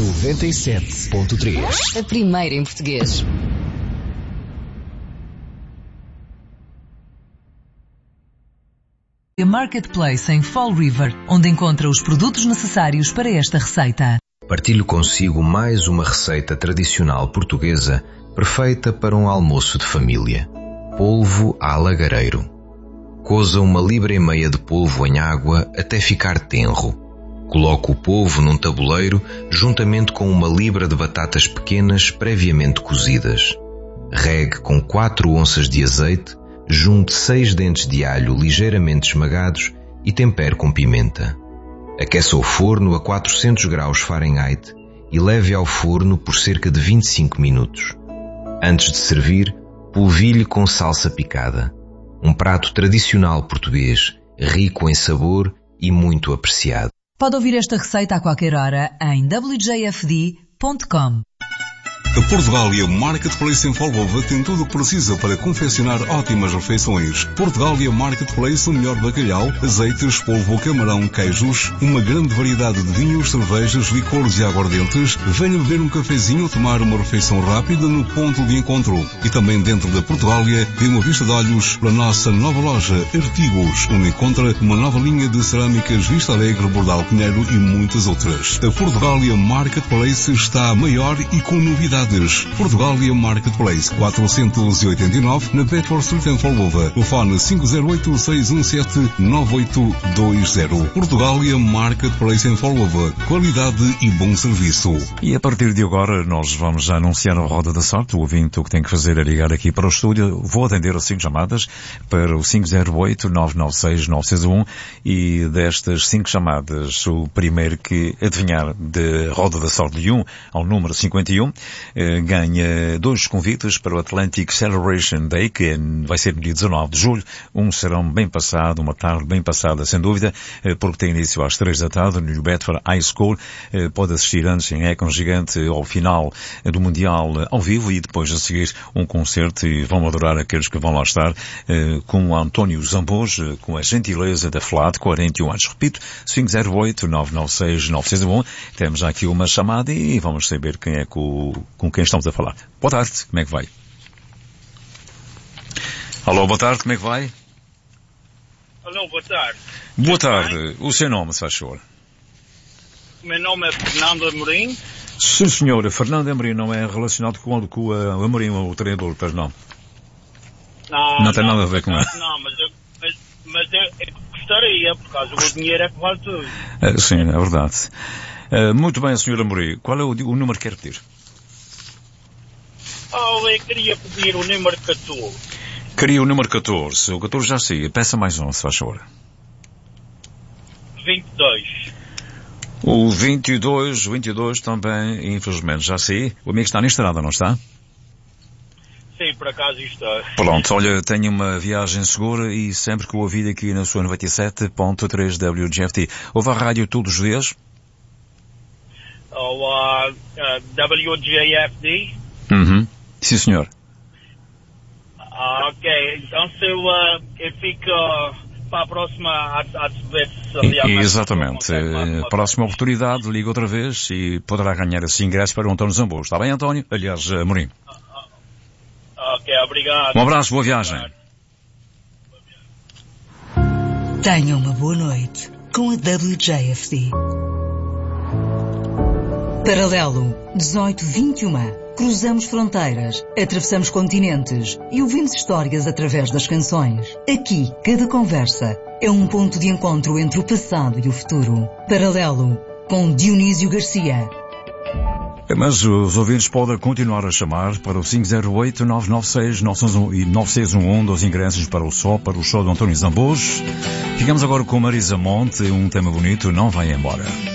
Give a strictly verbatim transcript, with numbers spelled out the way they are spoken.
noventa e sete ponto três. A primeira em português. A Marketplace em Fall River, onde encontra os produtos necessários para esta receita. Partilho consigo mais uma receita tradicional portuguesa, perfeita para um almoço de família. Polvo à lagareiro. Coza uma libra e meia de polvo em água até ficar tenro. Coloque o polvo num tabuleiro juntamente com uma libra de batatas pequenas previamente cozidas. Regue com quatro onças de azeite, junte seis dentes de alho ligeiramente esmagados e tempere com pimenta. Aqueça o forno a quatrocentos graus Fahrenheit e leve ao forno por cerca de vinte e cinco minutos. Antes de servir, polvilhe com salsa picada. Um prato tradicional português, rico em sabor e muito apreciado. Pode ouvir esta receita a qualquer hora em w j f d ponto com. A Portugália Marketplace em Folgova tem tudo o que precisa para confeccionar ótimas refeições. Portugália Marketplace, o melhor bacalhau, azeites, polvo, camarão, queijos, uma grande variedade de vinhos, cervejas, licores e aguardentes. Venha beber um cafezinho ou tomar uma refeição rápida no ponto de encontro. E também dentro da Portugália tem uma vista de olhos para a nossa nova loja Artigos, onde encontra uma nova linha de cerâmicas Vista Alegre, Bordal Pinheiro e muitas outras. A Portugália Marketplace está maior e com novidades. Portugália Marketplace quatrocentos e oitenta e nove na Bedford Street em Folgova. Telefone cinco zero oito, seis um sete, nove oito dois zero. Portugália Marketplace em Folgova. Qualidade e bom serviço. E a partir de agora nós vamos anunciar a roda da sorte. O ouvinte o que tem que fazer é ligar aqui para o estúdio. Vou atender as cinco chamadas para o cinco zero oito, nove nove seis, nove seis um e destas cinco chamadas o primeiro que adivinhar de roda da sorte de um ao número cinquenta e um ganha dois convites para o Atlantic Celebration Day, que vai ser no dia dezanove de julho. Um serão bem passado, uma tarde bem passada, sem dúvida, porque tem início às três da tarde no New Bedford High School. Pode assistir antes em ecrã gigante ao final do Mundial ao vivo e depois a seguir um concerto, e vão adorar aqueles que vão lá estar, com o António Zambos, com a gentileza da Flat, quarenta e um anos. Repito, cinco zero oito, nove nove seis, nove seis um. Temos aqui uma chamada e vamos saber quem é que o com quem estamos a falar. Boa tarde, como é que vai? Alô, boa tarde, como é que vai? Alô, boa tarde. Boa tarde, o seu nome, se faz favor? O meu nome é Fernando Amorim. Sim, senhor, Fernando Amorim não é relacionado com, com o Amorim, o treinador, pois não? Não, não tem não, nada a ver com ele. Não, mas eu, mas, mas eu, eu gostaria, por causa do dinheiro é que vale tudo. É, sim, é verdade. Uh, muito bem, senhor Amorim, qual é o, o número que quer pedir? Oh, eu queria pedir o número catorze. Queria o número catorze. O catorze já sei. Peça mais um, se faz favor. vinte e dois. O vinte e dois, vinte e dois também, infelizmente, já sei. O amigo está na estrada, não está? Sim, por acaso está. Pronto, olha, tenho uma viagem segura e sempre que o ouvi aqui na sua noventa e sete ponto três W G F T. Ouve a rádio todos os dias? Oh, uh, uh, W G F D? Uhum. Sim, senhor. Ah, ok. Então se eu, uh, eu fico uh, para a próxima a, a ver se e, Exatamente. A próxima oportunidade, liga outra vez e poderá ganhar esse ingresso para o António Zambos. Está bem, António? Aliás, Amorim. Ah, ah, ok, obrigado. Um abraço, boa viagem. Tenha uma boa noite com a W J F D. Paralelo dezoito vinte e um. Cruzamos fronteiras, atravessamos continentes e ouvimos histórias através das canções. Aqui, cada conversa é um ponto de encontro entre o passado e o futuro. Paralelo, com Dionísio Garcia. Mas os ouvintes podem continuar a chamar para o cinco zero oito, nove nove seis, nove seis um e nove seis um um dos ingressos para o só para o show do António Zambos. Ficamos agora com Marisa Monte, um tema bonito, Não Vai Embora.